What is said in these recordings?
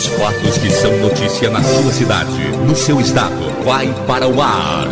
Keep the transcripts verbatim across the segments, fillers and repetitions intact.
Os fatos que são notícia na sua cidade, no seu estado, vai para o ar.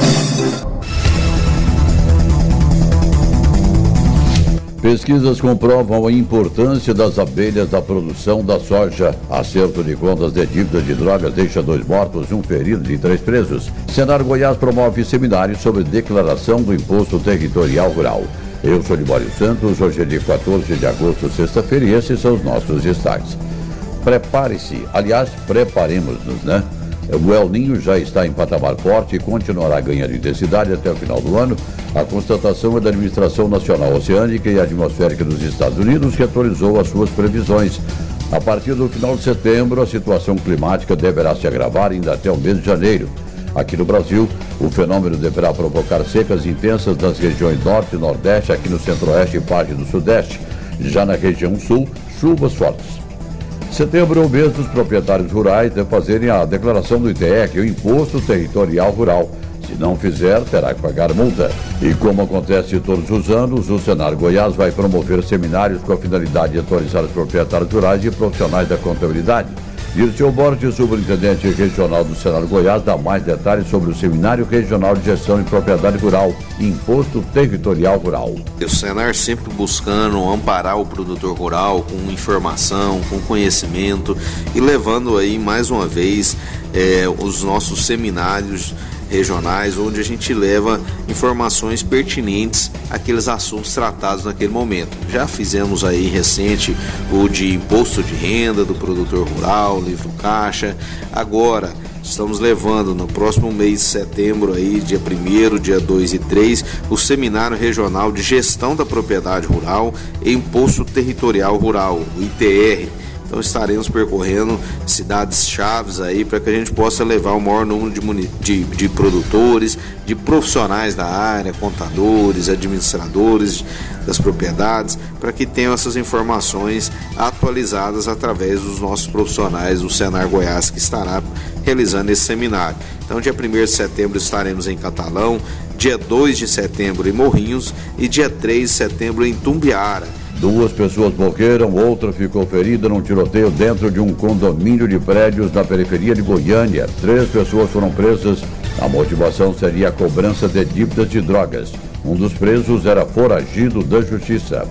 Pesquisas comprovam a importância das abelhas na produção da soja. Acerto de contas de dívidas de drogas deixa dois mortos, um ferido e três presos. Senar Goiás promove seminário sobre declaração do Imposto Territorial Rural. Eu sou Libório Santos, hoje é dia quatorze de agosto, sexta-feira, e esses são os nossos destaques. Prepare-se, aliás, preparemos-nos, né? O El Ninho já está em patamar forte e continuará ganhando intensidade até o final do ano. A constatação é da Administração Nacional Oceânica e Atmosférica dos Estados Unidos, que atualizou as suas previsões. A partir do final de setembro, a situação climática deverá se agravar ainda até o mês de janeiro. Aqui no Brasil, o fenômeno deverá provocar secas intensas nas regiões norte e nordeste, aqui no centro-oeste e parte do sudeste. Já na região sul, chuvas fortes. Setembro é o mês dos proprietários rurais de fazerem a declaração do I T E, o Imposto Territorial Rural. Se não fizer, terá que pagar multa. E como acontece todos os anos, o Senar Goiás vai promover seminários com a finalidade de atualizar os proprietários rurais e profissionais da contabilidade. Dirceu Borges, superintendente regional do Senar Goiás, dá mais detalhes sobre o Seminário Regional de Gestão de Propriedade Rural, Imposto Territorial Rural. O Senar sempre buscando amparar o produtor rural com informação, com conhecimento e levando aí mais uma vez é, os nossos seminários regionais, onde a gente leva informações pertinentes àqueles assuntos tratados naquele momento. Já fizemos aí recente o de imposto de renda do produtor rural, livro caixa. Agora estamos levando no próximo mês de setembro, aí, dia primeiro, dia dois e três, o Seminário Regional de Gestão da Propriedade Rural e Imposto Territorial Rural, o I T R. Então estaremos percorrendo cidades chaves aí para que a gente possa levar o maior número de, muni- de, de produtores, de profissionais da área, contadores, administradores das propriedades, para que tenham essas informações atualizadas através dos nossos profissionais do Senar Goiás, que estará realizando esse seminário. Então dia primeiro de setembro estaremos em Catalão, dia dois de setembro em Morrinhos e dia três de setembro em Tumbiara. Duas pessoas morreram, outra ficou ferida num tiroteio dentro de um condomínio de prédios na periferia de Goiânia. Três pessoas foram presas. A motivação seria a cobrança de dívidas de drogas. Um dos presos era foragido da justiça.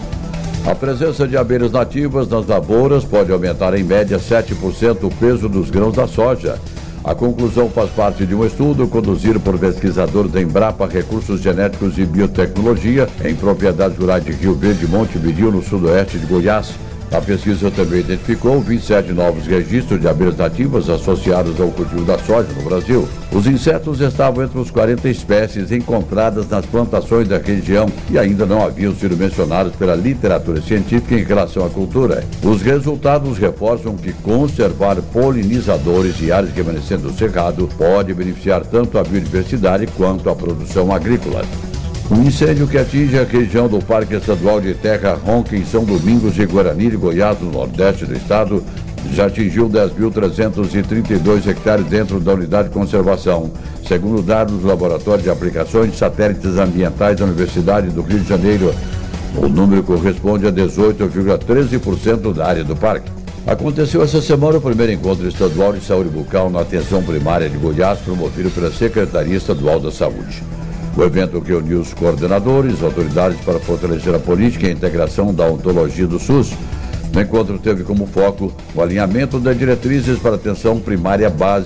A presença de abelhas nativas nas lavouras pode aumentar em média sete por cento o peso dos grãos da soja. A conclusão faz parte de um estudo conduzido por pesquisadores da Embrapa Recursos Genéticos e Biotecnologia em propriedades rurais de Rio Verde e Montevidéu, no sudoeste de Goiás. A pesquisa também identificou vinte e sete novos registros de abelhas nativas associados ao cultivo da soja no Brasil. Os insetos estavam entre os quarenta espécies encontradas nas plantações da região e ainda não haviam sido mencionados pela literatura científica em relação à cultura. Os resultados reforçam que conservar polinizadores e áreas remanescentes do cerrado pode beneficiar tanto a biodiversidade quanto a produção agrícola. Um incêndio que atinge a região do Parque Estadual de Terra Ronca, em São Domingos de Guarani de Goiás, no nordeste do estado, já atingiu dez mil trezentos e trinta e dois hectares dentro da unidade de conservação, segundo dados do Laboratório de Aplicações de Satélites Ambientais da Universidade do Rio de Janeiro. O número corresponde a dezoito vírgula treze por cento da área do parque. Aconteceu essa semana o primeiro encontro estadual de saúde bucal na atenção primária de Goiás, promovido pela Secretaria Estadual da Saúde. O evento reuniu os coordenadores, autoridades para fortalecer a política e a integração da odontologia do SUS. O encontro teve como foco o alinhamento das diretrizes para a atenção primária base